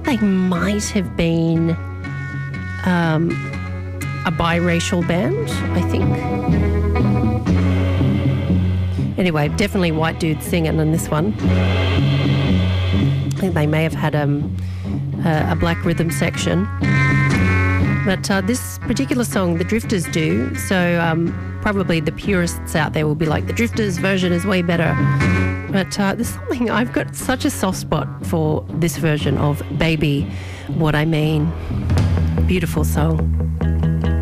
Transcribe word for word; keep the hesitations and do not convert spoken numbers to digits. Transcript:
they might have been um, a biracial band, I think. Anyway, definitely white dudes singing on this one. I think they may have had um, a, a black rhythm section. But uh, this particular song, the Drifters do, so um, probably the purists out there will be like, the Drifters version is way better. But uh, there's something, I've got such a soft spot for this version of Baby, What I Mean. Beautiful song.